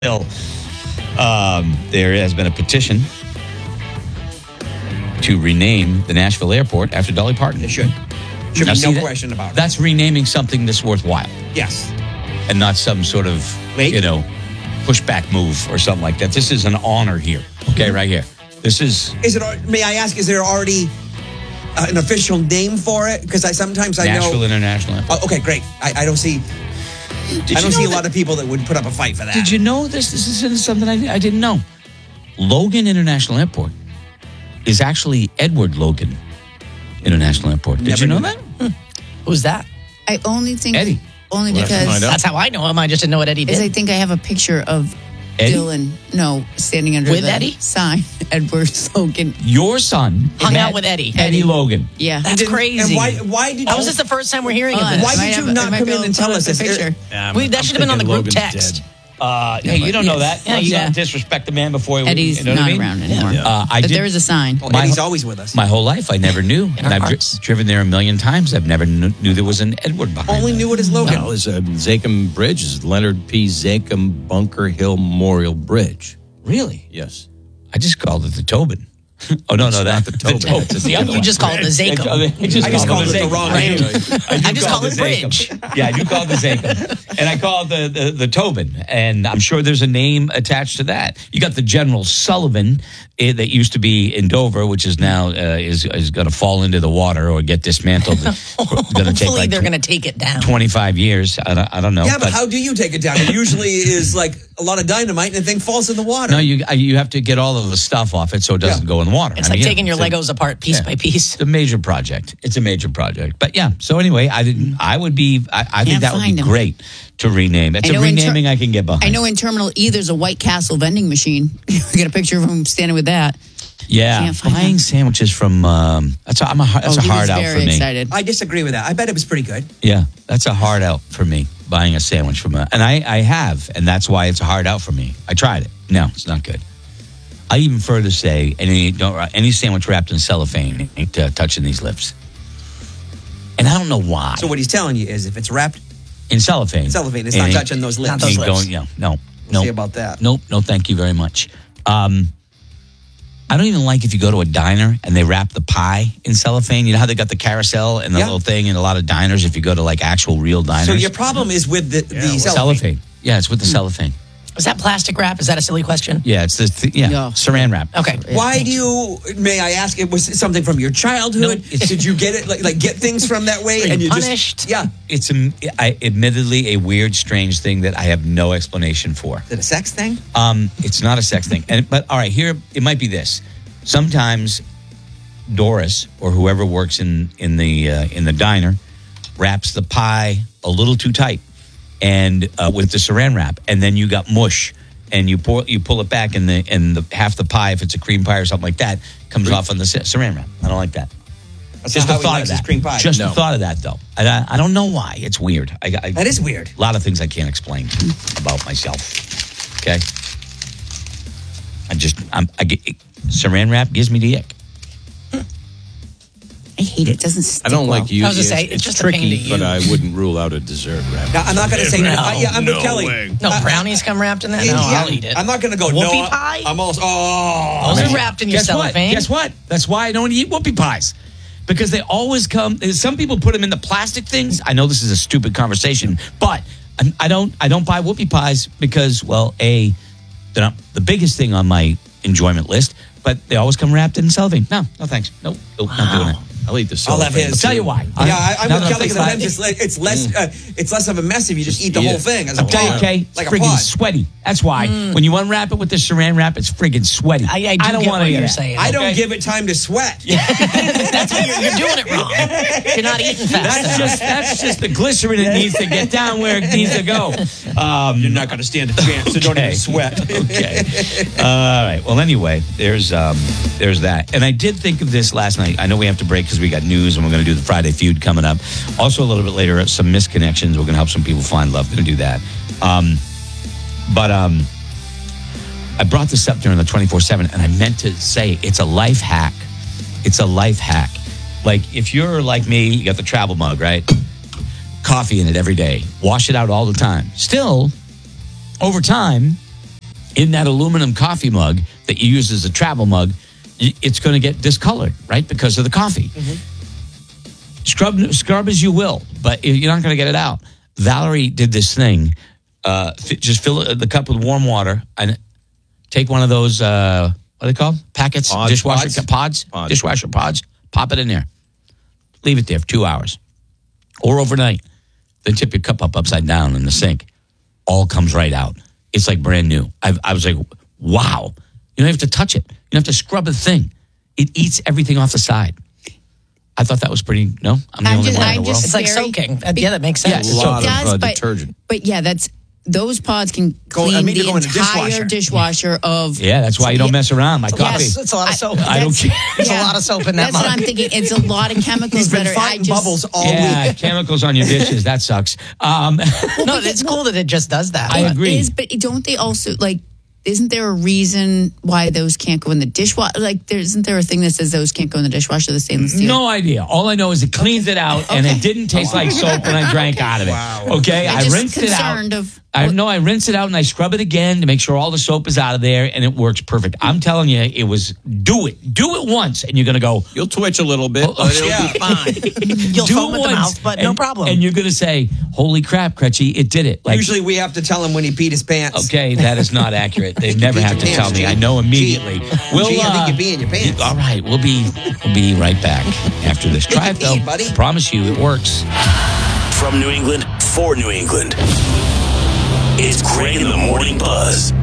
Bill, there has been a petition to rename the Nashville airport after Dolly Parton. It should. Should Now, be see no question about it. That's renaming something that's worthwhile Yes. and not some sort of, pushback move or something like that. This is an honor here, okay, right here. This is... May I ask, is there already an official name for it? Because sometimes I know... Nashville International Airport. Oh, okay, great. I don't see... I don't see a lot of people that would put up a fight for that. Did you know this? This is something I didn't know. Logan International Airport is actually Edward Logan International Airport. Did Never you know knew that? Who's that? I only think Eddie. only Well, because that's how I know him. I just didn't know what Eddie is I did. think I have a picture of Eddie? Dylan. No, standing under With the Eddie? sign. Edward Logan. Your son Hung met out with Eddie. Eddie Logan. Yeah. That's crazy. And why did How you... is this the first time we're hearing of Hold this? on. Why I did you have- not I might come be in able and to tell pull us up the this? picture. That should have been on the group text. Hey, you don't know that. Yeah, Let's you- not disrespect the man before he Eddie's you know what not I mean? around anymore. I But did, there is a sign. Oh, My- Eddie's always with us. my whole life, I never knew. And our I've hearts. driven there a million times. I've never knew there was an Edward behind Only it. knew it as Logan. No, it's Zakem Bridge. Is Leonard P. Zakem Bunker Hill Memorial Bridge. Really? Yes. I just called it the Tobin. Oh, no, that's not the Tobin. It's the other You one. just called it the Zakem. I just called it the wrong name. I just call it Bridge. Yeah, I do call it the Zakem. And I call it the Tobin. And I'm sure there's a name attached to that. You got the General Sullivan that used to be in Dover, which is now is going to fall into the water or get dismantled. Going to take Hopefully like they're going to take it down. 25 years. I don't know. Yeah, but how do you take it down? It usually is like a lot of dynamite and the thing falls in the water. No, you have to get all of the stuff off it so it doesn't go in the water. It's like taking your Legos apart piece by piece. It's a major project. It's a major project. But yeah, so anyway, I think that would be find him. great to rename. It's I a know in renaming I can get behind. I know in Terminal E there's a White Castle vending machine. I get a picture of him standing with that. Yeah, Can't find buying him. sandwiches from that's a He hard was out very for me. excited. I disagree with that. I bet it was pretty good. Yeah, that's a hard out for me. Buying a sandwich from and I have, and that's why it's a hard out for me. I tried it. No, it's not good. I even further say any sandwich wrapped in cellophane ain't touching these lips. And I don't know why. So what he's telling you is if it's wrapped In cellophane. it's not touching those lips. Not those Ain't lips. No. We'll see about that. Nope, no, thank you very much. I don't even like if you go to a diner and they wrap the pie in cellophane. You know how they got the carousel and the Yeah. little thing in a lot of diners if you go to like actual real diners? So your problem is with the cellophane. cellophane. Yeah, it's with the cellophane. Is that plastic wrap? Is that a silly question? Yeah, it's Yeah. saran wrap. Okay. Why do you? May I ask? It was something from your childhood. No, it's- Did you get it like get things from that way? Are you just punished? yeah. It's admittedly a weird, strange thing that I have no explanation for. Is it a sex thing? It's not a sex thing. But all right, here it might be this. Sometimes Doris or whoever works in the diner wraps the pie a little too tight and with the saran wrap, and then you got mush, and you pull it back, and the half the pie, if it's a cream pie or something like that, comes off on the saran wrap. I don't like that. That's Just not the how he thought likes of his that. cream pie. Just the No. thought of that, though. I don't know why. It's weird. That is weird. A lot of things I can't explain about myself. Okay. I get saran wrap gives me the ick. I hate it. It doesn't stick I don't well. like you. I was gonna say, it's just a pain tricky, to but use. I wouldn't rule out a dessert wrap. Now, I'm not going to say. No. I'm with Kelly. No, brownies come wrapped in that? No, Yeah, I'll eat it. I'm not going to go. Whoopie no, pie? I'm also. Oh, Those man. are wrapped in your Guess what? cellophane. Guess what? That's why I don't eat whoopie pies. Because they always come. Some people put them in the plastic things. I know this is a stupid conversation, but I don't buy whoopie pies because, well, they're not the biggest thing on my enjoyment list, but they always come wrapped in cellophane. No thanks. Nope, not doing it. I'll eat the I'll have cellophane. his. I'll tell you why. Yeah, I'm Now with that I'm Kelly thinking because about it, it's less of a mess if you just eat the eat whole it. thing as a I'll tell you, pod. okay, Like it's a friggin' pod. sweaty. That's why. When you unwrap it with the saran wrap, it's friggin' sweaty. I do don't get wanna what eat you're that. saying. I don't Okay? give it time to sweat. That's what you're doing it wrong. You're not eating fast. That's just the glycerin that needs to get down where it needs to go. You're not going to stand a chance, so don't Okay. even sweat. Okay. All right. Well, anyway, there's that. And I did think of this last night. I know we have to break because we got news and we're going to do the Friday Feud coming up. Also, a little bit later, some misconnections. We're going to help some people find love. We're going to do that. But I brought this up during the 24/7, and I meant to say it's a life hack. It's a life hack. Like, if you're like me, you got the travel mug, right? Coffee in it every day. Wash it out all the time. Still, over time, in that aluminum coffee mug that you use as a travel mug, it's going to get discolored, right? Because of the coffee. Scrub as you will, but you're not going to get it out. Valerie did this thing. Just fill the cup with warm water and take one of those, what are they called? Packets? Dishwasher pods? Dishwasher pods. Pop it in there. Leave it there for 2 hours. Or overnight. Then tip your cup up upside down in the sink. All comes right out. It's like brand new. I was like, wow. You don't have to touch it. You don't have to scrub a thing. It eats everything off the side. I thought that was pretty, no? I'm the only one in the world. It's like soaking. Yeah, that makes sense. A lot of detergent. But yeah, those pods can clean the entire dishwasher of. Yeah, that's why you don't mess around. My coffee. Yes, it's a lot of soap. I don't care. There's a lot of soap in that That's mug. what I'm thinking. It's a lot of chemicals that are. fighting bubbles all week. Chemicals on your dishes. That sucks. No, it's cool that it just does that. I agree. But don't they also isn't there a reason why those can't go in the dishwasher? Isn't there a thing that says those can't go in the dishwasher, the stainless steel? No idea. All I know is it cleans it out, and it didn't taste like soap when I drank out of it. Wow. Okay, I rinsed it out. I rinse it out and I scrub it again to make sure all the soap is out of there, and it works perfect. I'm telling you, it was do it once, and you're gonna go. You'll twitch a little bit, but it'll be fine. You'll Do foam it at the once, mouth, but no problem. And you're gonna say, "Holy crap, Cretchy, it did it!" Usually we have to tell him when he peed his pants. Okay, that is not accurate. They never You have to peed your tell pants, me. G. I know immediately. G, I think you pee in your pants. All right, we'll be right back after this. Try it though. Pee, buddy. Promise you, it works. From New England for New England. It's Greg in the Morning Buzz.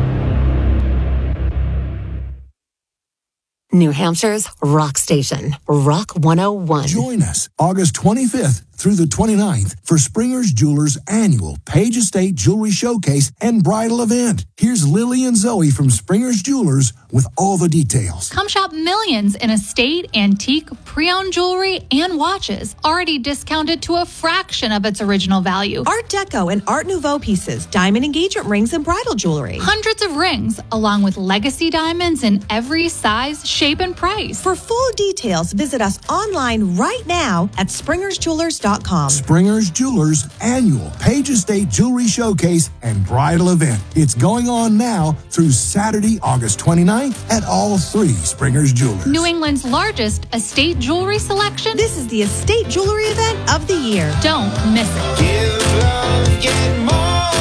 New Hampshire's rock station, Rock 101. Join us August 25th through the 29th for Springer's Jewelers' annual Page Estate Jewelry Showcase and Bridal Event. Here's Lily and Zoe from Springer's Jewelers with all the details. Come shop millions in estate, antique, pre-owned jewelry, and watches, already discounted to a fraction of its original value. Art Deco and Art Nouveau pieces, diamond engagement rings, and bridal jewelry. Hundreds of rings, along with legacy diamonds in every size, shape, and price. For full details, visit us online right now at springersjewelers.com. Springer's Jewelers' annual Page Estate Jewelry Showcase and Bridal Event. It's going on now through Saturday, August 29th at all 3 Springer's Jewelers. New England's largest estate jewelry selection. This is the estate jewelry event of the year. Don't miss it. Give love, get more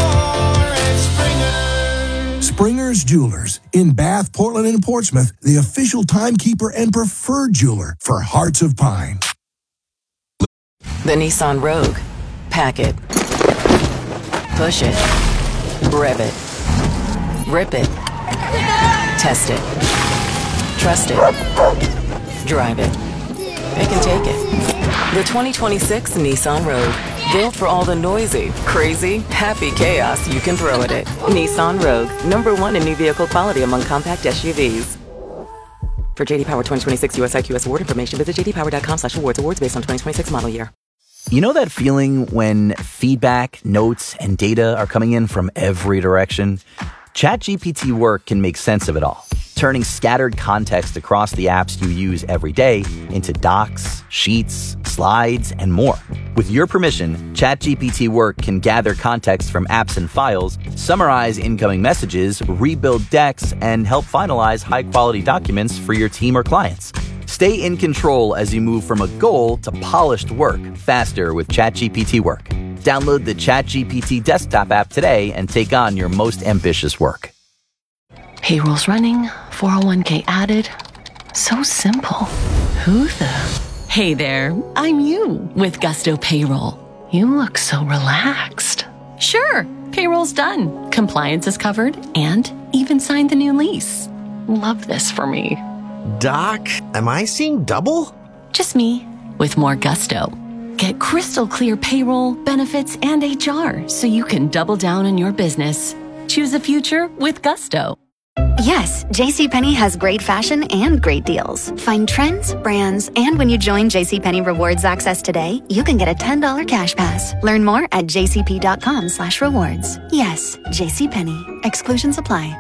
at Springer's. Springer's Jewelers in Bath, Portland, and Portsmouth, the official timekeeper and preferred jeweler for Hearts of Pine. The Nissan Rogue. Pack it. Push it. Rev it. Rip it. Test it. Trust it. Drive it. Pick and take it. The 2026 Nissan Rogue. Built for all the noisy, crazy, happy chaos you can throw at it. Nissan Rogue. #1 in new vehicle quality among compact SUVs. For JD Power 2026 US IQS award information, visit jdpower.com/awards. Awards based on 2026 model year. You know that feeling when feedback, notes, and data are coming in from every direction? ChatGPT Work can make sense of it all, turning scattered context across the apps you use every day into docs, sheets, slides, and more. With your permission, ChatGPT Work can gather context from apps and files, summarize incoming messages, rebuild decks, and help finalize high-quality documents for your team or clients. Stay in control as you move from a goal to polished work faster with ChatGPT Work. Download the ChatGPT desktop app today and take on your most ambitious work. Payroll's running, 401k added. So simple. Who the? Hey there, I'm you with Gusto Payroll. You look so relaxed. Sure, payroll's done. Compliance is covered and even signed the new lease. Love this for me. Doc, am I seeing double? Just me with more gusto. Get crystal clear payroll, benefits, and HR so you can double down on your business. Choose a future with gusto. Yes, JCPenney has great fashion and great deals. Find trends, brands, and when you join JCPenney Rewards Access today, you can get a $10 cash pass. Learn more at jcp.com/rewards. Yes, JCPenney. Exclusions apply.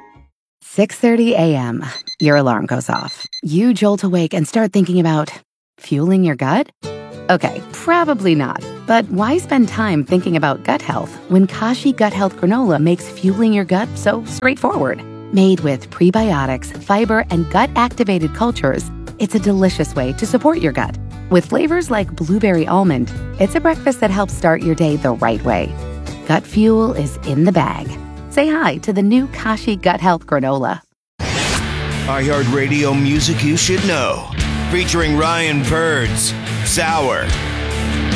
6:30 a.m. Your alarm goes off. You jolt awake and start thinking about fueling your gut? Okay, probably not. But why spend time thinking about gut health when Kashi Gut Health Granola makes fueling your gut so straightforward? Made with prebiotics, fiber, and gut-activated cultures, it's a delicious way to support your gut. With flavors like blueberry almond, it's a breakfast that helps start your day the right way. Gut fuel is in the bag. Say hi to the new Kashi Gut Health Granola. iHeartRadio music you should know. Featuring Ryan Birds, Sour,